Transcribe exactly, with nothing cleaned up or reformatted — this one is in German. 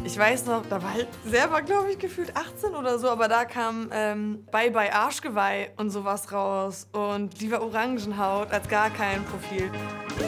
Ich weiß noch, da war halt selber, glaube ich, gefühlt achtzehn oder so, aber da kam ähm, Bye Bye Arschgeweih und sowas raus. Und die war Orangenhaut als gar kein Profil.